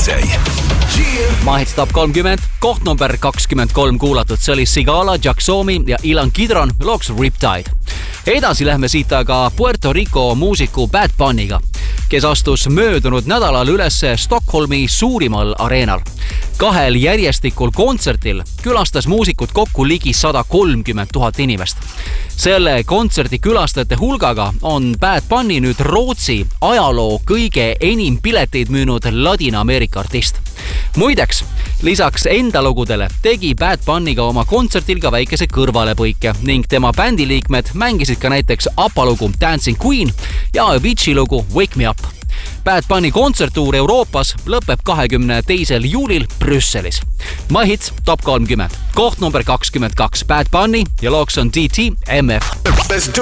DJ. Mahits Top 30, koht number 23 kuulatud. See oli Sigala, Jaxomi ja Ilan Kidron looks Riptide. Edasi lähme siit aga Puerto Rico muusiku Bad Bunnyga, kes astus möödunud nädalal üles Stockholmi suurimal areenal. 2 järjestikul kontsertil külastas muusikut kokku ligi 130 000 inimest. Selle kontserdi külastajate hulgaga on Bad Bunny nüüd Rootsi ajaloo kõige enim pileteid müünud Ladina-Ameerika artist. Muideks, lisaks enda lugudele tegi Bad Bunnyga oma kontsertil ka väikese kõrvalepõike ning tema bändiliikmed mängisid ka näiteks APA lugu Dancing Queen ja Avicii lugu Wake Me Up. Bad Bunny kontsertuur Euroopas lõpeb 22. juulil Brüsselis. Mahits Top 30, koht number 22, Bad Bunny ja looks on DT MF.